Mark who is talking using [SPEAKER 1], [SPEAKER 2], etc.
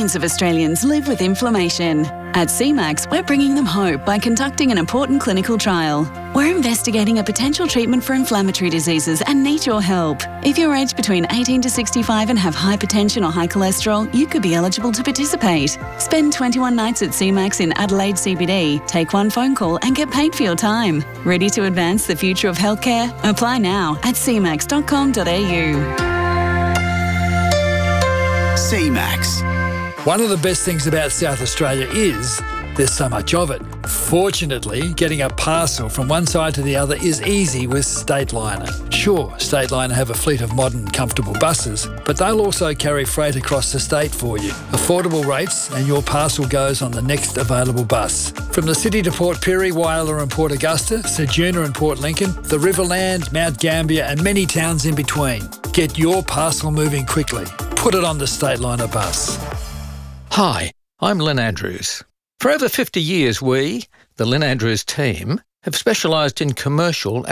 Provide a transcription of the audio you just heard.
[SPEAKER 1] Millions of Australians live with inflammation. At CMAX, we're bringing them hope by conducting an important clinical trial. We're investigating a potential treatment for inflammatory diseases and need your help. If you're aged between 18 to 65 and have hypertension or high cholesterol, you could be eligible to participate. Spend 21 nights at CMAX in Adelaide CBD, take one phone call and get paid for your time. Ready to advance the future of healthcare? Apply now at cmax.com.au.
[SPEAKER 2] CMAX.
[SPEAKER 3] One of the best things about South Australia is there's so much of it. Fortunately, getting a parcel from one side to the other is easy with Stateliner. Sure, Stateliner have a fleet of modern, comfortable buses, but they'll also carry freight across the state for you. Affordable rates and your parcel goes on the next available bus. From the city to Port Pirie, Whyalla and Port Augusta, Ceduna and Port Lincoln, the Riverland, Mount Gambier and many towns in between. Get your parcel moving quickly. Put it on the Stateliner bus.
[SPEAKER 4] Hi, I'm Lynn Andrews. For over 50 years, we, the Lynn Andrews team, have specialised in commercial